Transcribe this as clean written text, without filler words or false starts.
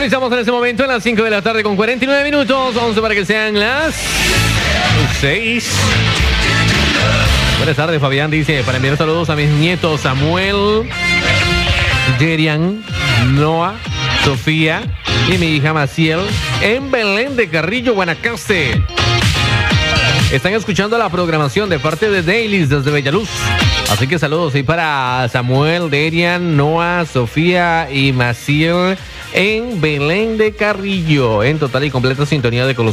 Finalizamos en este momento a las 5 de la tarde con 49 minutos. 11 para que sean las 6. Buenas tardes, Fabián dice, para enviar saludos a mis nietos Samuel, Yerian, Noah, Sofía y mi hija Maciel en Belén de Carrillo, Guanacaste. Están escuchando la programación de parte de Dailies desde Bellaluz. Así que saludos y para Samuel, Derian, Noah, Sofía y Maciel en Belén de Carrillo, en total y completa sintonía de Colosio.